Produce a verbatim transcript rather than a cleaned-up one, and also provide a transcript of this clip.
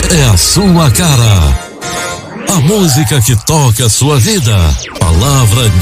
é a sua cara. A música que toca a sua vida. Palavra